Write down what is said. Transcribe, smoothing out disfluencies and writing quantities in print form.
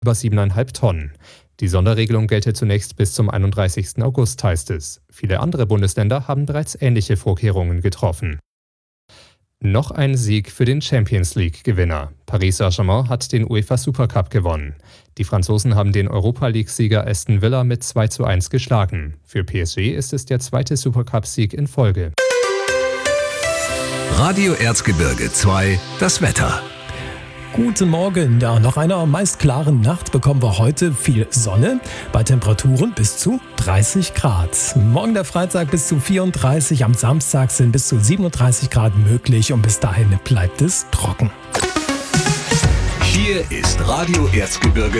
über 7,5 Tonnen. Die Sonderregelung gelte zunächst bis zum 31. August, heißt es. Viele andere Bundesländer haben bereits ähnliche Vorkehrungen getroffen. Noch ein Sieg für den Champions-League-Gewinner. Paris Saint-Germain hat den UEFA Supercup gewonnen. Die Franzosen haben den Europa-League-Sieger Aston Villa mit 2:1 geschlagen. Für PSG ist es der zweite Supercup-Sieg in Folge. Radio Erzgebirge 2, das Wetter. Guten Morgen. Nach einer meist klaren Nacht bekommen wir heute viel Sonne bei Temperaturen bis zu 30 Grad. Morgen der Freitag bis zu 34, am Samstag sind bis zu 37 Grad möglich und bis dahin bleibt es trocken. Hier ist Radio Erzgebirge